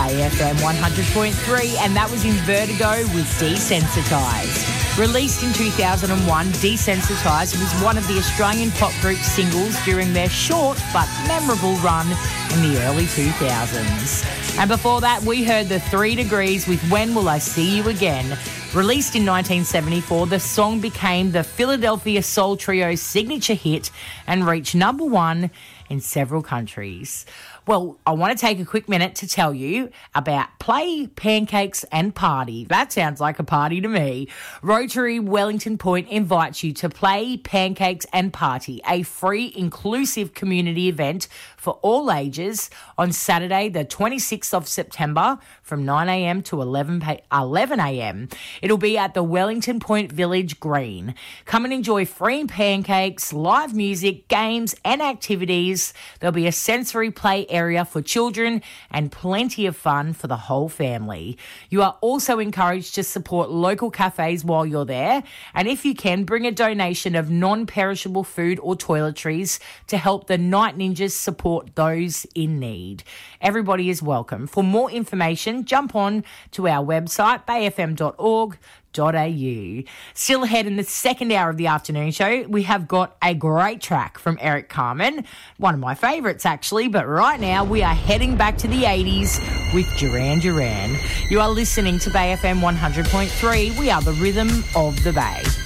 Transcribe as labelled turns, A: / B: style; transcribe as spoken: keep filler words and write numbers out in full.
A: Bay F M one hundred point three, and that was in Vertigo with Desensitised. Released in two thousand one, Desensitised was one of the Australian pop group's singles during their short but memorable run in the early two thousands. And before that, we heard The Three Degrees with When Will I See You Again. Released in nineteen seventy-four, the song became the Philadelphia Soul Trio's signature hit and reached number one in several countries. Well, I want to take a quick minute to tell you about Play, Pancakes and Party. That sounds like a party to me. Rotary Wellington Point invites you to Play, Pancakes and Party, a free, inclusive community event for all ages on Saturday, the twenty-sixth of September from nine a.m. to eleven a.m. It'll be at the Wellington Point Village Green. Come and enjoy free pancakes, live music, games and activities. There'll be a sensory play area for children and plenty of fun for the whole family. You are also encouraged to support local cafes while you're there, and if you can, bring a donation of non-perishable food or toiletries to help the Night Ninjas support those in need. Everybody is welcome. For more information, jump on to our website, bay f m dot org dot a u. Still ahead in the second hour of the afternoon show, we have got a great track from Eric Carmen, one of my favourites actually, but right now we are heading back to the eighties with Duran Duran. You are listening to Bay F M one hundred point three. We are the rhythm of the Bay.